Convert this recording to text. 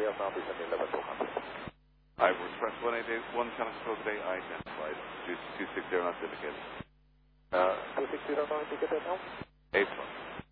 India, South descending level 200. Ivor Express 188, 1 Challenge Control today, identified. 260 not indicated. 260 not indicated now? 8